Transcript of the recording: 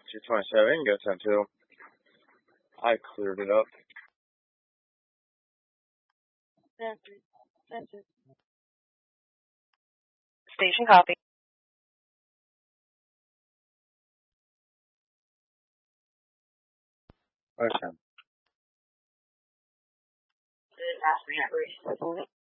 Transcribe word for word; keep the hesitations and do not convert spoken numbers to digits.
two twenty-seven, go ten two. I cleared it up. Station copy. Okay.